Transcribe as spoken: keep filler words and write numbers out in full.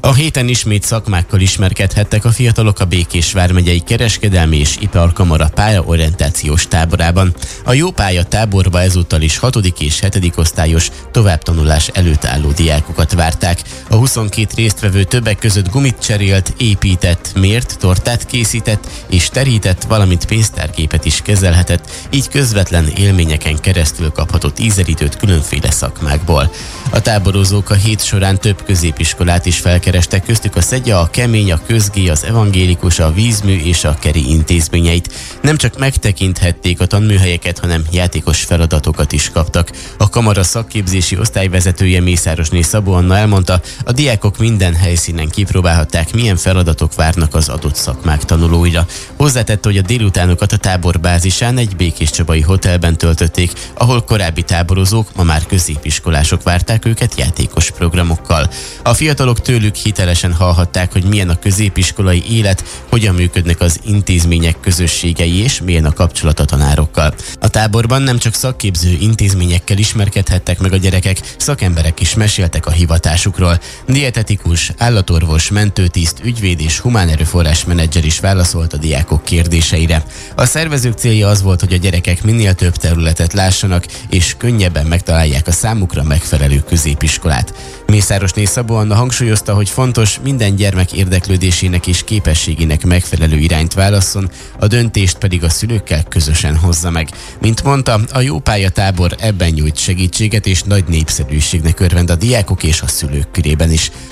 A héten ismét szakmákkal ismerkedhettek a fiatalok a Békés vármegyei Kereskedelmi és Iparkamara pályaorientációs táborában. A Jó Pálya táborba ezúttal is hatodik és hetedik osztályos továbbtanulás előtt álló diákokat várták. A huszonkét résztvevő többek között gumit cserélt, épített, mért, tortát készített és terített, valamint pénztárgépet is kezelhetett, így közvetlen élményeken keresztül kaphatott ízelítőt különféle szakmákból. A táborozók a hét során több középiskolát is felkerestek, köztük a Szegya, a Kemény, a Közgé, az Evangélikus, a Vízmű és a Keri intézményeit. Nem csak megtekinthették a tanműhelyeket, hanem játékos feladatokat is kaptak. A kamara szakképzési osztályvezetője, Mészárosné Szabó Anna elmondta, a diákok minden helyszínen kipróbálhatták, milyen feladatok várnak az adott szakmák tanulóira. Hozzátette, hogy a délutánokat a tábor bázisán egy békéscsabai hotelben töltötték, ahol korábbi táborozók, ma már középiskolások várták őket játékos programokkal. A fiatalok tőlük hitelesen hallhatták, hogy milyen a középiskolai élet, hogyan működnek az intézmények közösségei és milyen a kapcsolat a tanárokkal. A táborban nem csak szakképző intézményekkel ismerkedhettek meg a gyerekek, szakemberek is meséltek a hivatásukról. Dietetikus, állatorvos, mentőtiszt, ügyvéd és humán erőforrás menedzser is válaszolt a diákok kérdéseire. A szervezők célja az volt, hogy a gyerekek minél több területet lássanak és könnyebben megtalálják a számukra megfelelő középiskolát. Mészárosné Szabó Anna hangsúlyozta, hogy fontos, minden gyermek érdeklődésének és képességének megfelelő irányt válasszon, a döntést pedig a szülőkkel közösen hozza meg. Mint mondta, a Jó Pálya tábor ebben nyújt segítséget és nagy népszerűségnek örvend a diákok és a szülők körében is.